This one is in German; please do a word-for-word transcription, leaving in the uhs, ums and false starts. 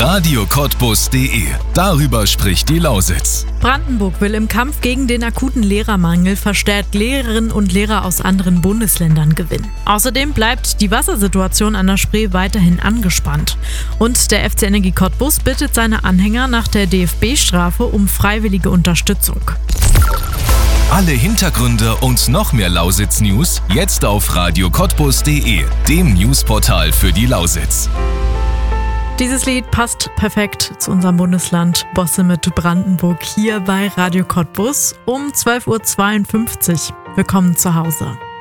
radio cottbus punkt de. Darüber spricht die Lausitz. Brandenburg will im Kampf gegen den akuten Lehrermangel verstärkt Lehrerinnen und Lehrer aus anderen Bundesländern gewinnen. Außerdem bleibt die Wassersituation an der Spree weiterhin angespannt. Und der F C Energie Cottbus bittet seine Anhänger nach der D F B-Strafe um freiwillige Unterstützung. Alle Hintergründe und noch mehr Lausitz-News jetzt auf radio cottbus punkt de, dem Newsportal für die Lausitz. Dieses Lied passt perfekt zu unserem Bundesland Bosse mit Brandenburg hier bei Radio Cottbus um zwölf Uhr zweiundfünfzig. Willkommen zu Hause.